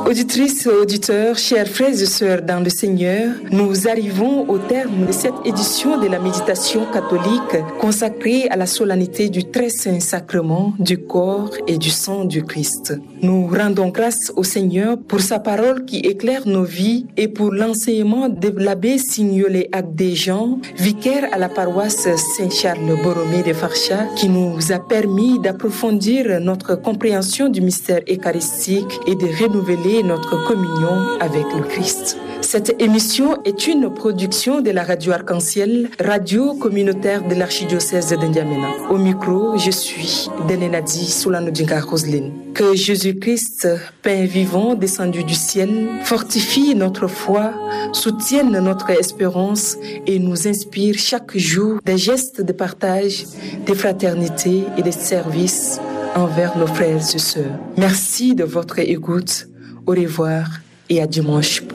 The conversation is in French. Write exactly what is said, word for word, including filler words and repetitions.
Auditrices, auditeurs, chers frères et sœurs dans le Seigneur, nous arrivons au terme de cette édition de la méditation catholique consacrée à la solennité du très saint sacrement du corps et du sang du Christ. Nous rendons grâce au Seigneur pour sa parole qui éclaire nos vies et pour l'enseignement de l'abbé Signolet Agdejean, vicaire à la paroisse Saint-Charles-Borromée de Farsha, qui nous a permis d'approfondir notre compréhension du mystère eucharistique et de renouveler notre communion avec le Christ. Cette émission est une production de la radio Arc-en-Ciel, radio communautaire de l'archidiocèse de N'Djamena. Au micro, je suis Denenadi Soulanodinga Roseline. Que Jésus-Christ, pain vivant descendu du ciel, fortifie notre foi, soutienne notre espérance et nous inspire chaque jour des gestes de partage, de fraternité et de service envers nos frères et sœurs. Merci de votre écoute. Au revoir et à dimanche prochain.